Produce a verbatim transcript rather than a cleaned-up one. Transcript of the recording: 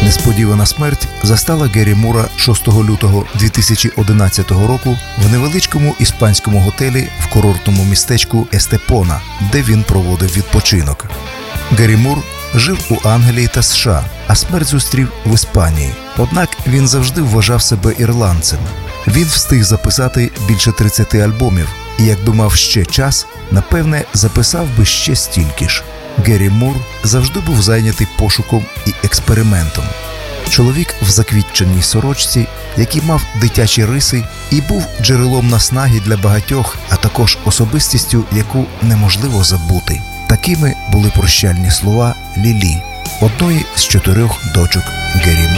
Несподівана смерть застала Гері Мура шостого лютого дві тисячі одинадцятого року в невеличкому іспанському готелі в курортному містечку Естепона, де він проводив відпочинок. Гері Мур жив у Англії та США, а смерть зустрів в Іспанії. Однак він завжди вважав себе ірландцем. Він встиг записати більше тридцяти альбомів, і якби мав ще час, напевне, записав би ще стільки ж. Гері Мур завжди був зайнятий пошуком і експериментом. Чоловік в заквітченій сорочці, який мав дитячі риси і був джерелом наснаги для багатьох, а також особистістю, яку неможливо забути. Такими були прощальні слова Лілі, одної з чотирьох дочок Гері Мур.